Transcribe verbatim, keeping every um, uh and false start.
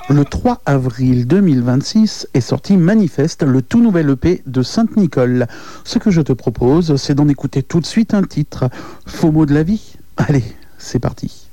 Le trois avril deux mille vingt-six est sorti Manifeste, le tout nouvel E P de Sainte-Nicole. Ce que je te propose, c'est d'en écouter tout de suite un titre, Faux mot de la vie. Allez, c'est parti.